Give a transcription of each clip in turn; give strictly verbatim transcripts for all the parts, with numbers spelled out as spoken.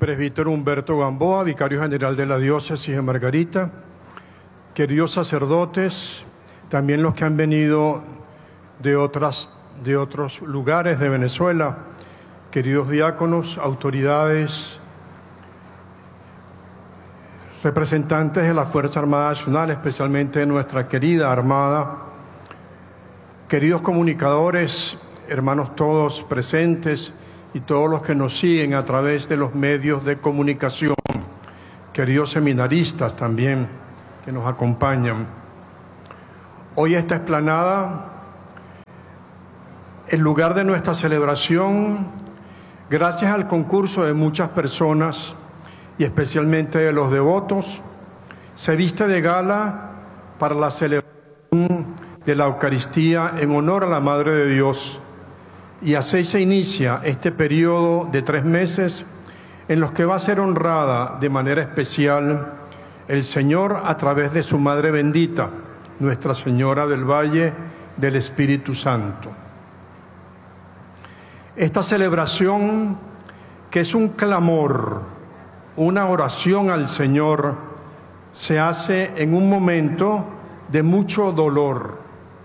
presbítero Humberto Gamboa, vicario general de la diócesis de Margarita, queridos sacerdotes, también los que han venido de, otras, de otros lugares de Venezuela, queridos diáconos, autoridades, representantes de la Fuerza Armada Nacional, especialmente de nuestra querida Armada, queridos comunicadores, hermanos todos presentes y todos los que nos siguen a través de los medios de comunicación, queridos seminaristas también que nos acompañan. Hoy esta explanada, el lugar de nuestra celebración, gracias al concurso de muchas personas y especialmente de los devotos, se viste de gala para la celebración de la Eucaristía en honor a la Madre de Dios. Y así se inicia este periodo de tres meses en los que va a ser honrada de manera especial el Señor a través de su Madre bendita, Nuestra Señora del Valle del Espíritu Santo. Esta celebración, que es un clamor, una oración al Señor, se hace en un momento de mucho dolor.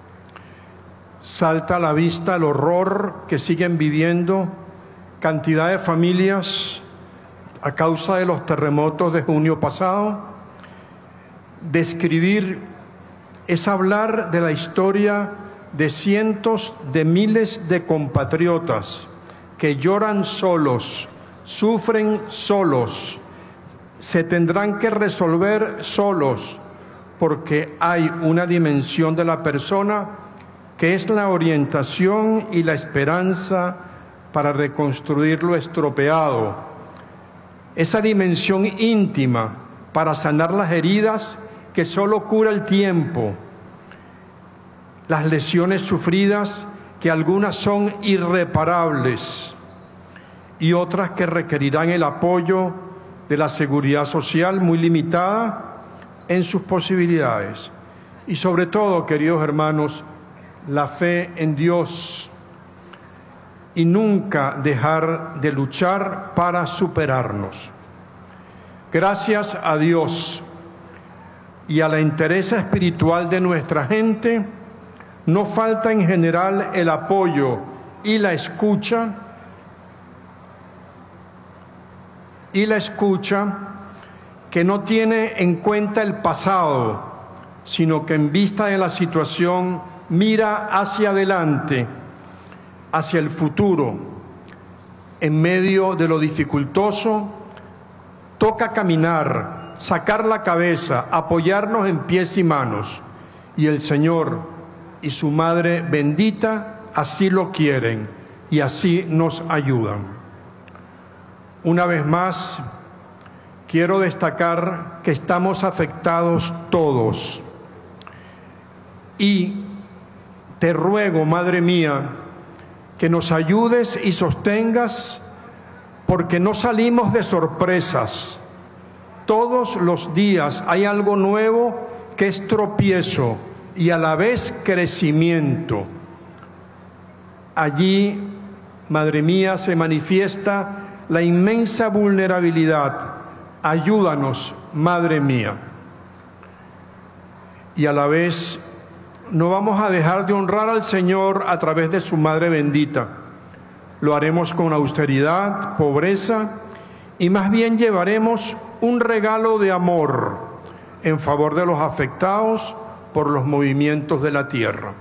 Salta a la vista el horror que siguen viviendo cantidad de familias a causa de los terremotos de junio pasado. Describir es hablar de la historia de cientos de miles de compatriotas que lloran solos, sufren solos, se tendrán que resolver solos, porque hay una dimensión de la persona que es la orientación y la esperanza para reconstruir lo estropeado. Esa dimensión íntima para sanar las heridas que solo cura el tiempo, las lesiones sufridas que algunas son irreparables y otras que requerirán el apoyo de la seguridad social muy limitada en sus posibilidades. Y sobre todo, queridos hermanos, la fe en Dios y nunca dejar de luchar para superarnos. Gracias a Dios y a la entereza espiritual de nuestra gente, no falta en general el apoyo y la escucha y la escucha que no tiene en cuenta el pasado, sino que en vista de la situación mira hacia adelante, hacia el futuro. En medio de lo dificultoso, toca caminar, sacar la cabeza, apoyarnos en pies y manos. Y el Señor y su Madre bendita así lo quieren y así nos ayudan. Una vez más, quiero destacar que estamos afectados todos. Y te ruego, Madre mía, que nos ayudes y sostengas, porque no salimos de sorpresas. Todos los días hay algo nuevo que es tropiezo y a la vez crecimiento. Allí, Madre mía, se manifiesta la inmensa vulnerabilidad. Ayúdanos, Madre mía. Y a la vez no vamos a dejar de honrar al Señor a través de su Madre bendita. Lo haremos con austeridad, pobreza, y más bien llevaremos un regalo de amor en favor de los afectados por los movimientos de la tierra.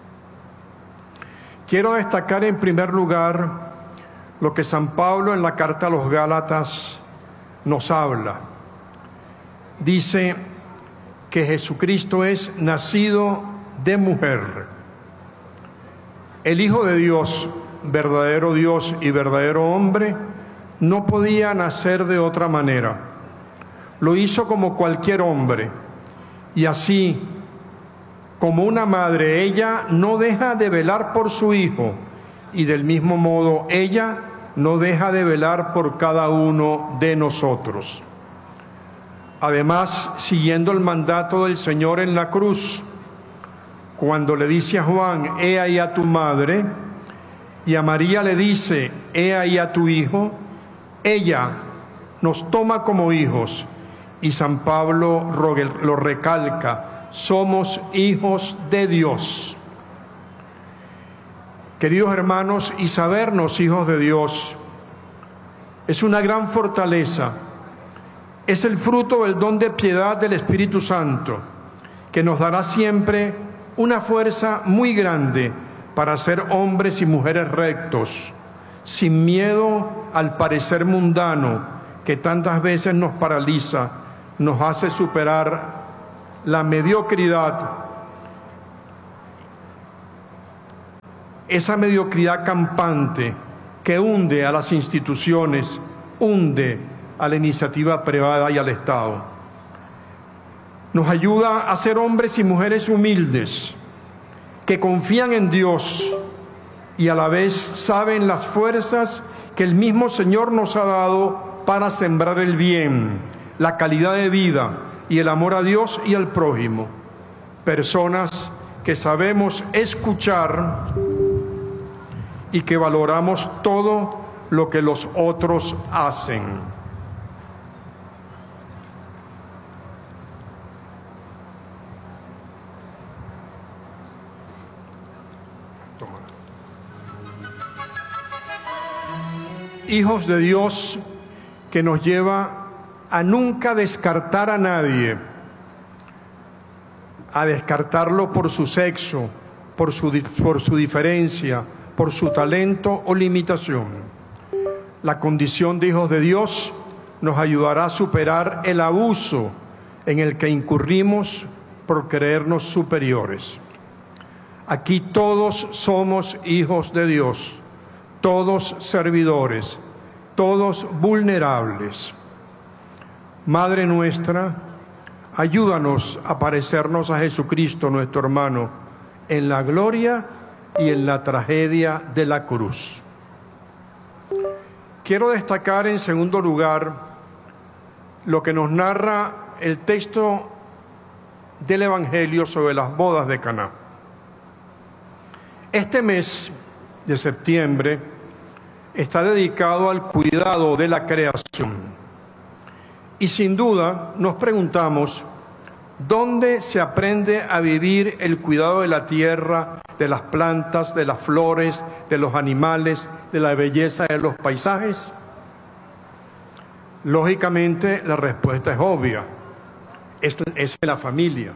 Quiero destacar en primer lugar lo que San Pablo en la carta a los Gálatas nos habla. Dice que Jesucristo es nacido de mujer. El Hijo de Dios, verdadero Dios y verdadero hombre, no podía nacer de otra manera. Lo hizo como cualquier hombre. Y así, como una madre, ella no deja de velar por su hijo, y del mismo modo ella no deja de velar por cada uno de nosotros. Además, siguiendo el mandato del Señor en la cruz, cuando le dice a Juan, he ahí a tu madre, y a María le dice, he ahí a tu hijo, ella nos toma como hijos, y San Pablo lo recalca: somos hijos de Dios. Queridos hermanos, y sabernos hijos de Dios es una gran fortaleza. Es el fruto del don de piedad del Espíritu Santo, que nos dará siempre una fuerza muy grande para ser hombres y mujeres rectos, sin miedo al parecer mundano que tantas veces nos paraliza, nos hace superar la mediocridad, esa mediocridad campante que hunde a las instituciones, hunde a la iniciativa privada y al Estado. Nos ayuda a ser hombres y mujeres humildes, que confían en Dios y a la vez saben las fuerzas que el mismo Señor nos ha dado para sembrar el bien, la calidad de vida y el amor a Dios y al prójimo. Personas que sabemos escuchar y que valoramos todo lo que los otros hacen. Toma. Hijos de Dios, que nos lleva a nunca descartar a nadie, a descartarlo por su sexo, por su, por su diferencia, por su talento o limitación. La condición de hijos de Dios nos ayudará a superar el abuso en el que incurrimos por creernos superiores. Aquí todos somos hijos de Dios, todos servidores, todos vulnerables. Madre nuestra, ayúdanos a parecernos a Jesucristo, nuestro hermano, en la gloria y en la tragedia de la cruz. Quiero destacar en segundo lugar lo que nos narra el texto del Evangelio sobre las bodas de Caná. Este mes de septiembre está dedicado al cuidado de la creación. Y sin duda nos preguntamos, ¿dónde se aprende a vivir el cuidado de la tierra, de las plantas, de las flores, de los animales, de la belleza de los paisajes? Lógicamente, la respuesta es obvia. Es, es en la familia.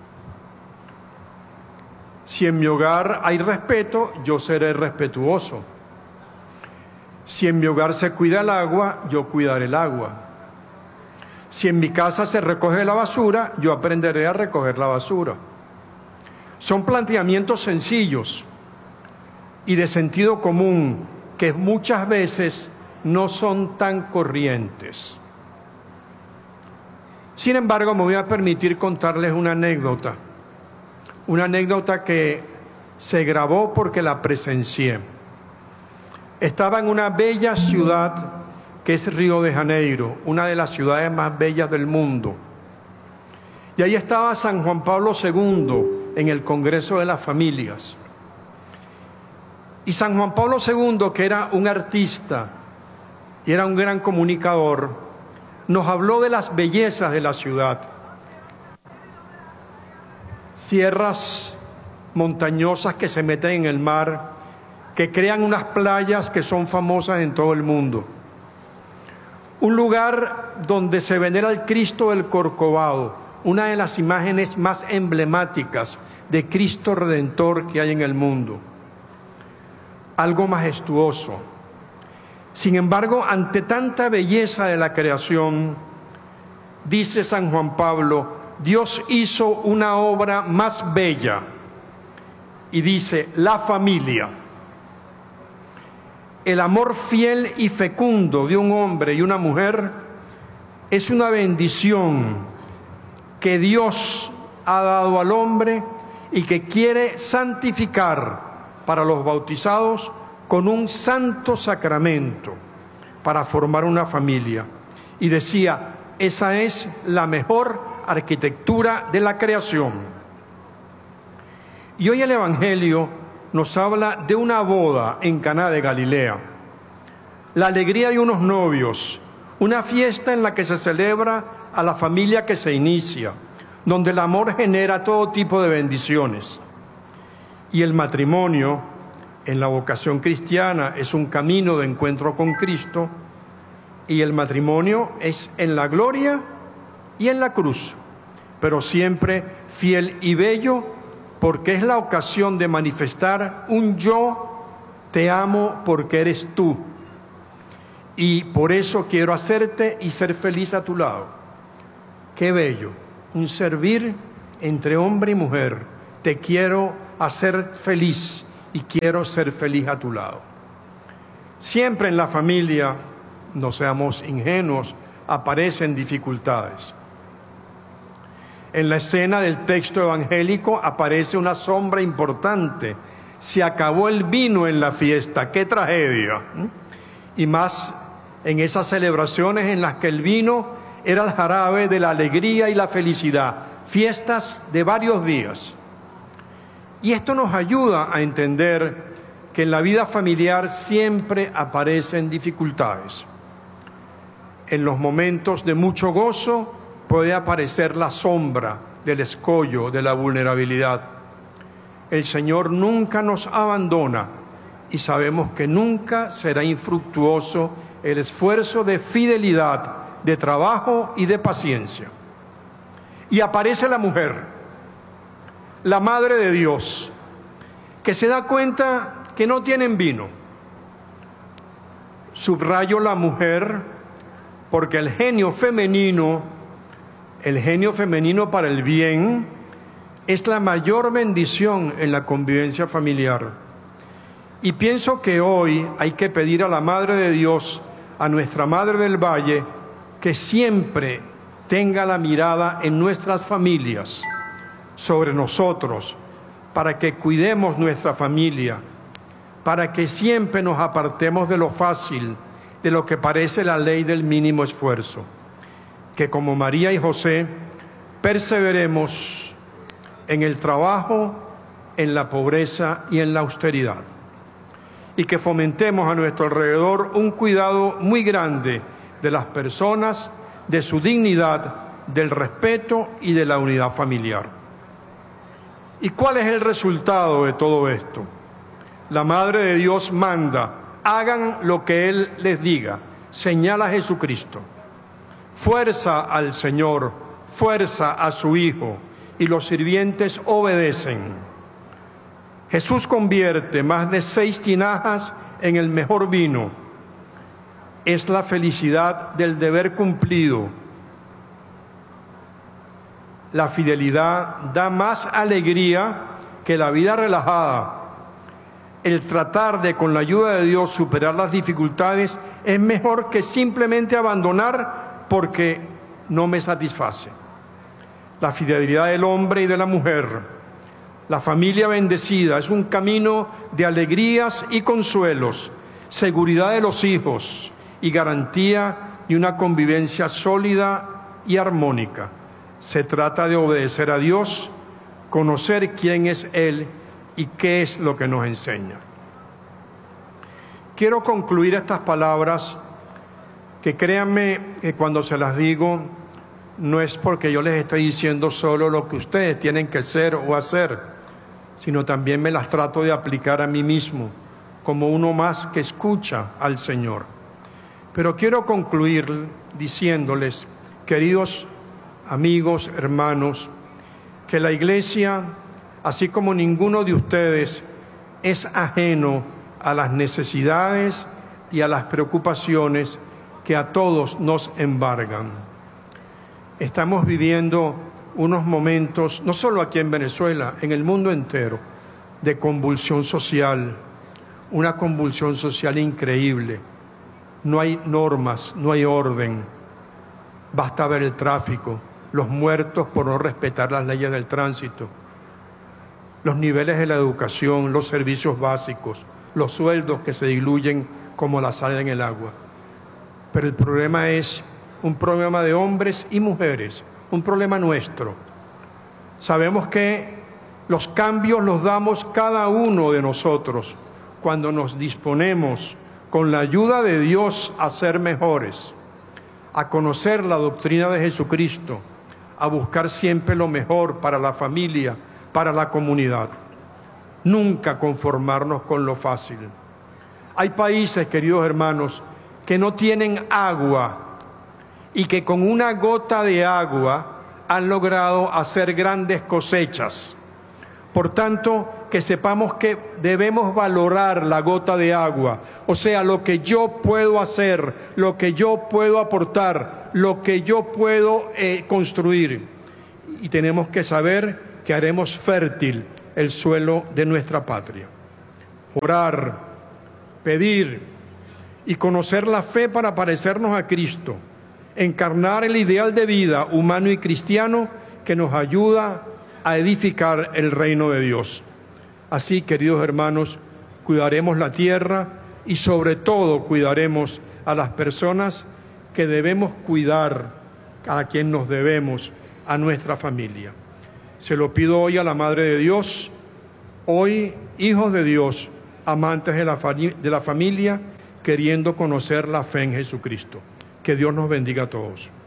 Si en mi hogar hay respeto, yo seré respetuoso. Si en mi hogar se cuida el agua, yo cuidaré el agua. Si en mi casa se recoge la basura, yo aprenderé a recoger la basura. Son planteamientos sencillos y de sentido común que muchas veces no son tan corrientes. Sin embargo, me voy a permitir contarles una anécdota, una anécdota que se grabó porque la presencié. Estaba en una bella ciudad que es Río de Janeiro, una de las ciudades más bellas del mundo. Y ahí estaba San Juan Pablo segundo en el Congreso de las Familias. Y San Juan Pablo segundo, que era un artista y era un gran comunicador, nos habló de las bellezas de la ciudad. Sierras montañosas que se meten en el mar, que crean unas playas que son famosas en todo el mundo. Un lugar donde se venera el Cristo del Corcovado, una de las imágenes más emblemáticas de Cristo Redentor que hay en el mundo. Algo majestuoso. Sin embargo, ante tanta belleza de la creación, dice San Juan Pablo, Dios hizo una obra más bella. Y dice, la familia. El amor fiel y fecundo de un hombre y una mujer es una bendición que Dios ha dado al hombre y que quiere santificar para los bautizados con un santo sacramento para formar una familia. Y decía, esa es la mejor arquitectura de la creación. Y hoy el Evangelio nos habla de una boda en Caná de Galilea, la alegría de unos novios, una fiesta en la que se celebra a la familia que se inicia, donde el amor genera todo tipo de bendiciones. Y el matrimonio, en la vocación cristiana, es un camino de encuentro con Cristo, y el matrimonio es en la gloria y en la cruz, pero siempre fiel y bello, porque es la ocasión de manifestar un yo te amo porque eres tú, y por eso quiero hacerte y ser feliz a tu lado. Qué bello, un servir entre hombre y mujer. Te quiero hacer feliz y quiero ser feliz a tu lado. Siempre en la familia, no seamos ingenuos, aparecen dificultades. En la escena del texto evangélico aparece una sombra importante. Se acabó el vino en la fiesta, qué tragedia. Y más en esas celebraciones en las que el vino era el jarabe de la alegría y la felicidad, fiestas de varios días. Y esto nos ayuda a entender que en la vida familiar siempre aparecen dificultades. En los momentos de mucho gozo puede aparecer la sombra del escollo, de la vulnerabilidad. El Señor nunca nos abandona y sabemos que nunca será infructuoso el esfuerzo de fidelidad, de trabajo y de paciencia. Y aparece la mujer, la Madre de Dios, que se da cuenta que no tienen vino. Subrayo la mujer porque el genio femenino, el genio femenino para el bien, es la mayor bendición en la convivencia familiar. Y pienso que hoy hay que pedir a la Madre de Dios, a nuestra Madre del Valle, que siempre tenga la mirada en nuestras familias, sobre nosotros, para que cuidemos nuestra familia, para que siempre nos apartemos de lo fácil, de lo que parece la ley del mínimo esfuerzo. Que como María y José perseveremos en el trabajo, en la pobreza y en la austeridad. Y que fomentemos a nuestro alrededor un cuidado muy grande de las personas, de su dignidad, del respeto y de la unidad familiar. ¿Y cuál es el resultado de todo esto? La Madre de Dios manda, hagan lo que Él les diga, señala a Jesucristo. Fuerza al Señor, fuerza a su Hijo, y los sirvientes obedecen. Jesús convierte más de seis tinajas en el mejor vino. Es la felicidad del deber cumplido. La fidelidad da más alegría que la vida relajada. El tratar de, con la ayuda de Dios, superar las dificultades es mejor que simplemente abandonar porque no me satisface. La fidelidad del hombre y de la mujer, la familia bendecida, es un camino de alegrías y consuelos, seguridad de los hijos y garantía de una convivencia sólida y armónica. Se trata de obedecer a Dios, conocer quién es Él y qué es lo que nos enseña. Quiero concluir estas palabras, que créanme que cuando se las digo, no es porque yo les esté diciendo solo lo que ustedes tienen que ser o hacer, sino también me las trato de aplicar a mí mismo, como uno más que escucha al Señor. Pero quiero concluir diciéndoles, queridos amigos, hermanos, que la Iglesia, así como ninguno de ustedes, es ajeno a las necesidades y a las preocupaciones que a todos nos embargan. Estamos viviendo unos momentos, no solo aquí en Venezuela, en el mundo entero, de convulsión social, una convulsión social increíble. No hay normas, no hay orden. Basta ver el tráfico, los muertos por no respetar las leyes del tránsito, los niveles de la educación, los servicios básicos, los sueldos que se diluyen como la sal en el agua. Pero el problema es un problema de hombres y mujeres, un problema nuestro. Sabemos que los cambios los damos cada uno de nosotros cuando nos disponemos con la ayuda de Dios a ser mejores. a conocer la doctrina de Jesucristo, a buscar siempre lo mejor para la familia, para la comunidad. Nunca conformarnos con lo fácil. Hay países, queridos hermanos, que no tienen agua y que con una gota de agua han logrado hacer grandes cosechas. Por tanto, que sepamos que debemos valorar la gota de agua, o sea, lo que yo puedo hacer, lo que yo puedo aportar, lo que yo puedo eh, construir. Y tenemos que saber que haremos fértil el suelo de nuestra patria. Orar, pedir y conocer la fe para parecernos a Cristo, encarnar el ideal de vida humano y cristiano que nos ayuda a edificar el reino de Dios. Así, queridos hermanos, cuidaremos la tierra y sobre todo cuidaremos a las personas que debemos cuidar, a quien nos debemos, a nuestra familia. Se lo pido hoy a la Madre de Dios, hoy hijos de Dios, amantes de la, de la familia, queriendo conocer la fe en Jesucristo. Que Dios nos bendiga a todos.